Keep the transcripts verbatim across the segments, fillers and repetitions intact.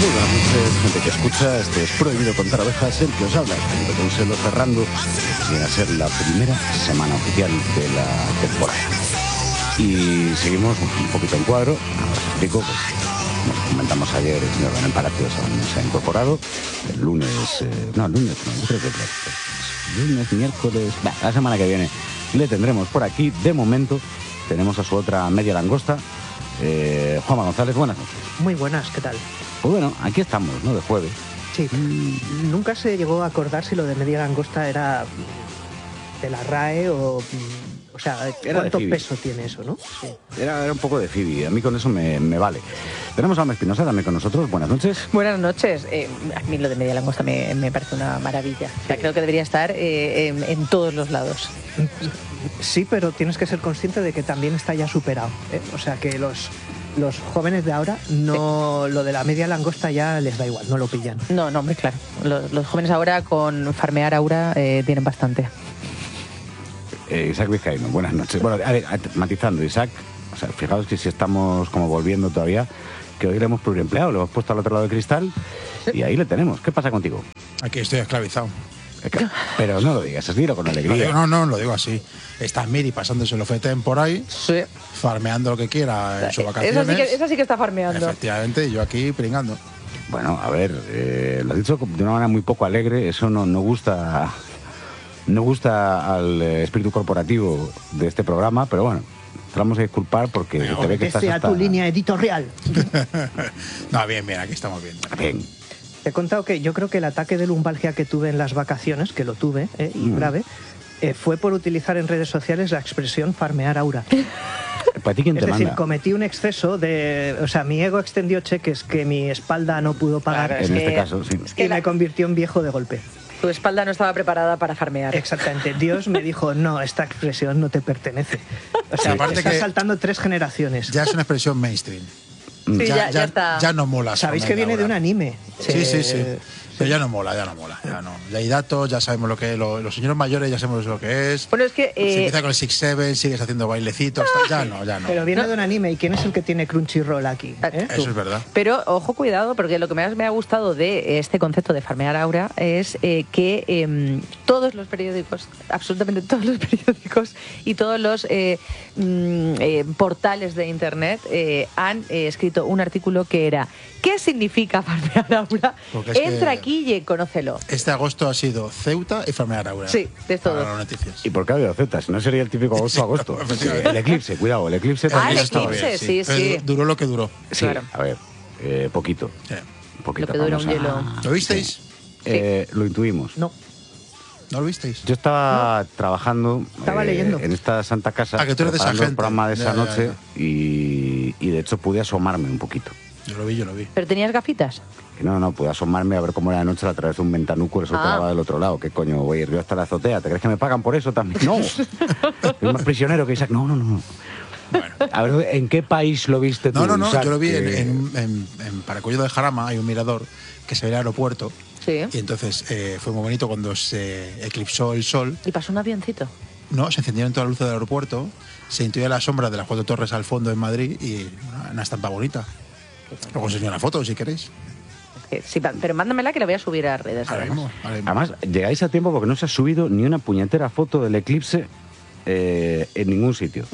Muy buenas noches, gente que escucha. Este es Prohibido Contar Ovejas, el que os habla, Felipe Conselo, cerrando viene a ser la primera semana oficial de la temporada. Y seguimos un poquito en cuadro. Ahora os explico, pues, como comentamos ayer, el señor Daniel Palacios se ha incorporado. El lunes, eh, no, el lunes, no, yo creo que el lunes, miércoles, bah, la semana que viene le tendremos por aquí. De momento tenemos a su otra media langosta, eh, Juanma González. Buenas noches. Muy buenas, ¿qué tal? Pues bueno, aquí estamos, ¿no? De jueves. Sí, mm. nunca se llegó a acordar si lo de media langosta era de la R A E o... O sea, ¿cuánto peso tiene eso, no? Sí. Era, era un poco de Phoebe, a mí con eso me, me vale. Tenemos a Alma Espinosa también con nosotros, buenas noches. Buenas noches. Eh, a mí lo de media langosta me, me parece una maravilla. O sea, creo que debería estar eh, en, en todos los lados. Sí, pero tienes que ser consciente de que también está ya superado, ¿eh? O sea, que los... Los jóvenes de ahora, no, sí. Lo de la media langosta ya les da igual, no lo pillan. No, no, hombre, claro. Los, los jóvenes ahora con farmear aura eh, tienen bastante. Eh, Isaac Vizcaíno, buenas noches. Bueno, a ver, matizando, Isaac, o sea, fijaos que si estamos como volviendo todavía, que hoy le hemos pluriempleado, lo hemos puesto al otro lado del cristal, sí. Y ahí le tenemos. ¿Qué pasa contigo? Aquí estoy esclavizado. Pero no lo digas, dilo con alegría. Lo digo, no, no, lo digo así. Está Miri pasándose el fetén por ahí, sí. Farmeando lo que quiera en sus vacaciones. Esa sí que, esa sí que está farmeando. Efectivamente, yo aquí pringando. Bueno, a ver, eh, lo has dicho de una manera muy poco alegre, eso no, no gusta... No gusta al espíritu corporativo de este programa, pero bueno, te vamos a disculpar porque no, te ve que estás sea hasta... tu línea editorial. No, bien, bien, aquí estamos bien. Bien. Te he contado que yo creo que el ataque de lumbalgia que tuve en las vacaciones, que lo tuve, eh, y mm. grave, eh, fue por utilizar en redes sociales la expresión farmear aura. ¿Para ti quién te es decir, manda? Cometí un exceso de... O sea, mi ego extendió cheques que mi espalda no pudo pagar. Claro, en que, este caso, sí. Y me convirtió en viejo de golpe. Tu espalda no estaba preparada para farmear. Exactamente. Dios me dijo, no, esta expresión no te pertenece. O sea, sí, aparte estás que saltando tres generaciones. Ya es una expresión mainstream. Sí, ya, ya, ya, ya está. Ya no mola. Sabéis que viene ahora de un anime. Sí, eh, sí, sí. Pero ya no mola, ya no mola. Ya no. Ya hay datos, ya sabemos lo que es. Lo, los señores mayores ya sabemos lo que es. Bueno, es que... Eh... Se empieza con el Six Seven, sigues haciendo bailecitos. Ah. Ya no, ya no. Pero viene no. de un anime. ¿Y quién es el que tiene Crunchyroll aquí? ¿Eh? Eso es verdad. Pero, ojo, cuidado, porque lo que más me ha gustado de este concepto de farmear aura es eh, que eh, todos los periódicos, absolutamente todos los periódicos y todos los eh, eh, portales de internet eh, han eh, escrito un artículo que era ¿qué significa farmear aura? Entra aquí y conócelo. Este agosto ha sido Ceuta y farmear aura. Sí, de todo. Para las noticias. ¿Y por qué ha habido Ceuta? Si no sería el típico agosto-agosto. Sí, el eclipse, cuidado, el eclipse también. Ah, el eclipse, sí, sí. sí. Duró lo que duró. Sí, claro. A ver, eh, poquito. Sí. Poquito. Lo que dura un a... hielo. ¿Lo visteis? Sí. Eh, lo intuimos. No. ¿No lo visteis? Yo estaba no. trabajando estaba eh, leyendo. en esta santa casa, ah, que tú eres de esa gente. el programa de esa ya, noche ya, ya. Y, y de hecho pude asomarme un poquito. Yo lo vi, yo lo vi. ¿Pero tenías gafitas? Que no, no, pude asomarme a ver cómo era la noche a través de un ventanuco, el sol ah. quedaba del otro lado. ¿Qué coño? Voy a ir yo hasta la azotea. ¿Te crees que me pagan por eso también? No. Soy más prisionero que Isaac. No, no, no. Bueno. A ver, ¿en qué país lo viste tú? No, no, no, Isaac? yo lo vi que... en, en, en, en Paracuello de Jarama, hay un mirador que se ve al aeropuerto. Sí. Y entonces eh, fue muy bonito cuando se eclipsó el sol. ¿Y pasó un avioncito? No, se encendieron todas las luces del aeropuerto, se intuía la sombra de las cuatro torres al fondo en Madrid y una, una estampa bonita. Luego os enseño una foto si queréis. Sí, pero mándamela que la voy a subir a redes. Ahora mismo, ahora mismo. Además, llegáis a tiempo porque no se ha subido ni una puñetera foto del eclipse eh, en ningún sitio.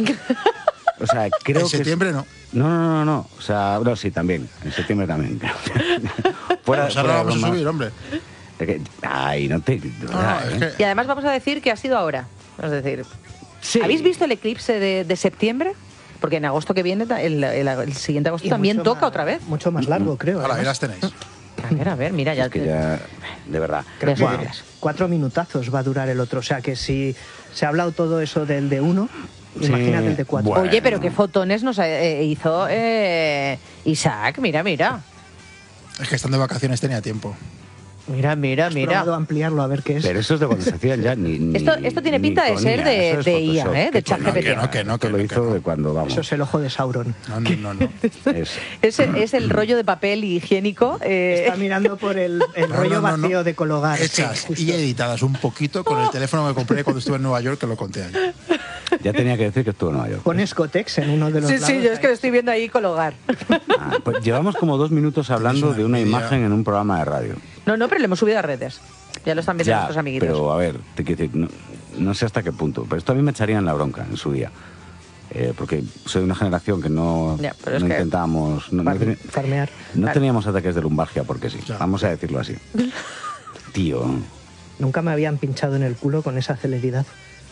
O sea, creo en que septiembre es... no. No, no, no, no. O sea, no, sí, también. En septiembre también. fuera, pues ahora vamos a subir, hombre. Que... Ay, no te... No, verdad, no, ¿eh? es que... Y además vamos a decir que ha sido ahora. Es decir, sí. ¿habéis visto el eclipse de, de septiembre? Porque en agosto que viene, el, el, el siguiente agosto y también toca más, otra vez. Mucho más largo, creo. Ahora, ahí las tenéis. A ver, a ver, mira, ya... Es que ya... De verdad. Creo que wow. cuatro minutazos va a durar el otro. O sea, que si se ha hablado todo eso del de uno... Sí, imagínate el de cuatro. Bueno. Oye, pero qué fotones nos eh, hizo eh, Isaac, mira, mira. Es que estando de vacaciones tenía tiempo. Mira, mira, ¿Has mira. probado ampliarlo a ver qué es? Pero eso es de cuando se hacían ya ni, ni Esto, esto tiene pinta de ser de, de I A, ¿eh? De ChatGPT. Que no, que no, que lo no, hizo que no. de cuando vamos. Eso es el ojo de Sauron. No, no, no. no. Es, es, es el rollo de papel higiénico. Eh. Está mirando por el, el No, rollo no, no, vacío no. de Cologar. Hechas Sí, y editadas un poquito con el teléfono que compré cuando estuve en Nueva York, que lo conté ahí. Ya tenía que decir que estuvo en Nueva York. Pones Cotex en uno de los Sí, lados. sí, yo es que ahí. lo estoy viendo ahí con hogar. Ah, pues llevamos como dos minutos hablando una de una envidia. imagen en un programa de radio. No, no, pero lo hemos subido a redes. Ya lo están viendo Ya, nuestros amiguitos. pero a ver, te quiero decir, no, no sé hasta qué punto, pero esto a mí me echaría en la bronca en su día. Eh, porque soy de una generación que no, Ya, pero es no que- intentábamos... No, no Far- teni- farmear. no Claro. teníamos ataques de lumbalgia porque sí, Ya. vamos a decirlo así. Tío... Nunca me habían pinchado en el culo con esa celeridad.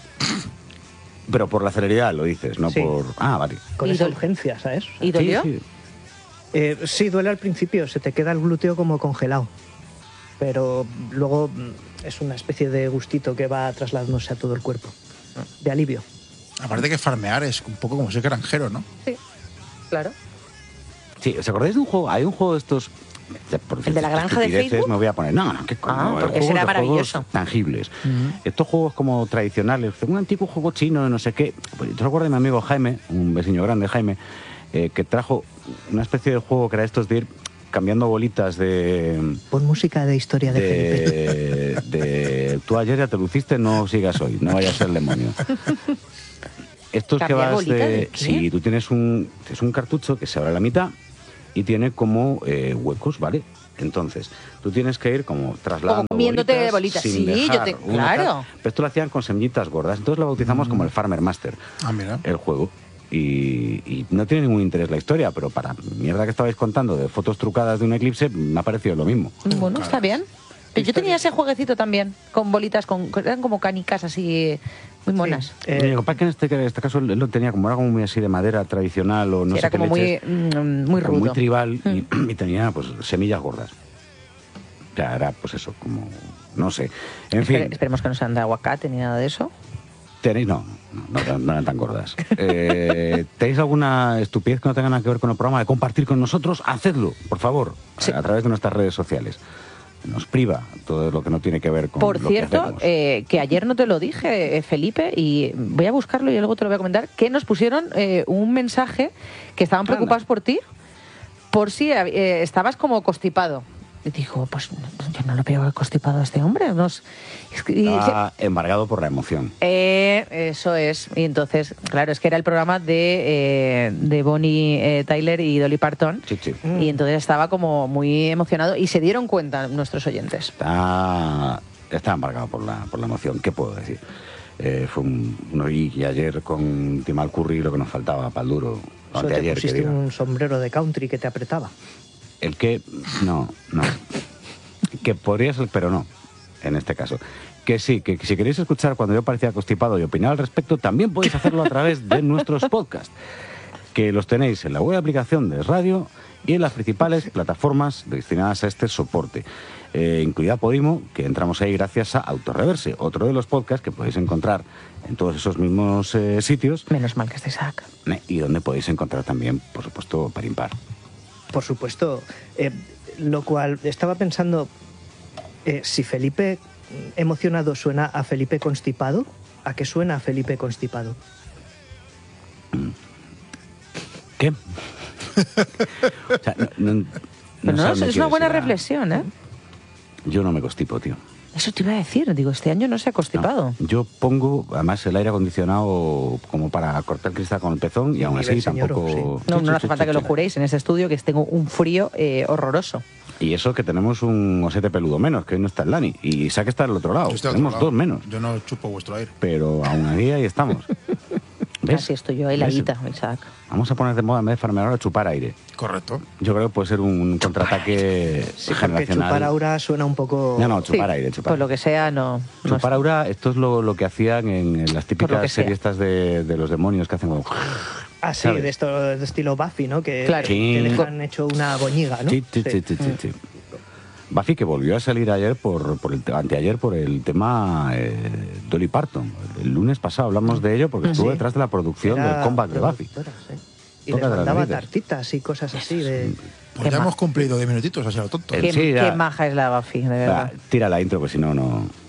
Pero por la celeridad lo dices, no Sí. por... Ah, vale. Con ¿Y esa dol- urgencia, ¿sabes? ¿Y dolió? Sí, sí. Eh, sí, duele al principio, se te queda el glúteo como congelado. Pero luego mm, es una especie de gustito que va trasladándose a todo el cuerpo. De alivio. Aparte que farmear es un poco como ser granjero, ¿no? Sí, claro. Sí, ¿os acordáis de un juego? Hay un juego de estos... ya, por ¿El de la decir granja de estupideces, Facebook? Me voy a poner... No, no, qué coño. Ah, el porque juego será de juegos maravilloso. tangibles. Estos juegos como tradicionales, un antiguo juego chino de no sé qué. Pues, yo recuerdo de mi amigo Jaime, un vecino grande, Jaime, eh, que trajo una especie de juego que era estos de ir cambiando bolitas de... Pon música de historia de, Felipe. de, de tú ayer ya te luciste, no sigas hoy, no vayas a ser el demonio. Estos que ¿Cambiar vas bolita de... de qué? Sí, tú tienes un, es un cartucho que se abre a la mitad y tiene como eh, huecos, ¿vale? Entonces, tú tienes que ir como trasladando Como comiéndote bolitas bolitas. sin Sí, dejar yo te- una claro. tal. Pero esto lo hacían con semillitas gordas, entonces lo bautizamos como el Farmer Master, Ah, mira. el juego. Y, y no tiene ningún interés la historia, pero para mierda que estabais contando de fotos trucadas de un eclipse, me ha parecido lo mismo. Bueno, está bien. Pero yo tenía ese jueguecito también, con bolitas, con eran como canicas así muy monas. Sí, Eh, eh, Lo que pasa es que en este, en este caso él lo tenía como era como muy así de madera tradicional o no Sí, sé era qué como muy, leches, mm, muy como rudo. muy tribal y, y tenía pues semillas gordas. O sea, era pues eso, como no sé. En Espere- fin, Esperemos que no sean de aguacate ni nada de eso. tenéis no, no, no eran- no eran tan gordas. Eh, ¿Tenéis alguna estupidez que no tenga nada que ver con el programa de compartir con nosotros? Hacedlo, por favor, Sí. a, a través de nuestras redes sociales. Nos priva todo lo que no tiene que ver con Por lo que cierto, hacemos. eh, que ayer no te lo dije, eh, Felipe, y voy a buscarlo y luego te lo voy a comentar, que nos pusieron eh, un mensaje que estaban Anda. preocupados por ti, por si eh, estabas como constipado. Y dijo, pues yo no lo veo constipado a este hombre. No es- es que- y- Está embargado por la emoción. Eh, eso es. Y entonces, claro, es que era el programa de, eh, de Bonnie eh, Tyler y Dolly Parton. Sí, sí. Y entonces estaba como muy emocionado y se dieron cuenta nuestros oyentes. Está, está embargado por la, por la emoción. ¿Qué puedo decir? Eh, fue un, uno y, y ayer con Timal Curry lo que nos faltaba para el duro. Solo te Anteayer, que pusiste diga. un sombrero de country que te apretaba. El que... No, no. Que podría ser, pero no, en este caso. Que sí, que si queréis escuchar cuando yo parecía constipado y opinar al respecto, también podéis hacerlo a través de nuestros podcasts, que los tenéis en la web aplicación de radio y en las principales plataformas destinadas a este soporte, eh, incluida Podimo, que entramos ahí gracias a Autorreverse, otro de los podcasts que podéis encontrar en todos esos mismos eh, sitios Menos mal que estáis acá. eh, y donde podéis encontrar también, por supuesto, Par Impar. Por supuesto. Eh, lo cual, estaba pensando, eh, si Felipe emocionado suena a Felipe constipado, ¿a qué suena a Felipe constipado? ¿Qué? O sea, no, no- no Pero no, sabes, es me una quieres buena ir a- reflexión, ¿eh? Yo no me constipo, tío. Eso te iba a decir. Digo, este año no se ha constipado. No, yo pongo, además, el aire acondicionado como para cortar el cristal con el pezón y aún así Nivel señor, tampoco... sí. No, Sí, no sí, hace sí, falta sí, que lo sí. juréis en este estudio, que tengo un frío eh, horroroso. Y eso que tenemos un osete peludo menos, que hoy no está el Lani. Y Isaac está al otro lado. Yo estoy al Tenemos otro dos lado. menos. Yo no chupo vuestro aire. Pero aún así ahí estamos. ¿Ves? Así estoy yo, ¿Ves? heladita, Isaac. Vamos a poner de moda en vez de farmear ahora chupar aire. Correcto. Yo creo que puede ser un contraataque Sí, porque generacional. chupar aura suena un poco... No, no, chupar Sí, aire, chupar. Pues lo que sea, no. no Chupar aura, esto es lo, lo que hacían en, en las Por lo típicas que sea. series estas de, de los demonios que hacen como... Ah, sí, ¿sabes? de, esto, de estilo Buffy, ¿no? Que, Claro. que Sí. dejan hecho una boñiga, ¿no? Sí, sí, sí, sí, sí, sí. Buffy, que volvió a salir ayer por, por el te- anteayer por el tema eh, Dolly Parton. El lunes pasado hablamos de ello porque estuvo Sí. detrás de la producción Era del comeback de Buffy. productora, sí. Y Toca le de las mandaba narices. tartitas y cosas así de... Pues Qué ya ma- hemos cumplido diez minutitos, así a lo tonto. Eh, Qué, Sí, ya. qué maja es la Buffy, de verdad. Va, tira la intro, que si no, no...